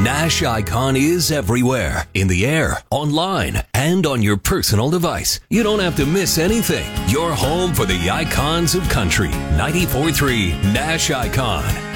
Nash Icon is everywhere, in the air, online, and on your personal device. You don't have to miss anything. You're home for the icons of country. 94.3 Nash Icon.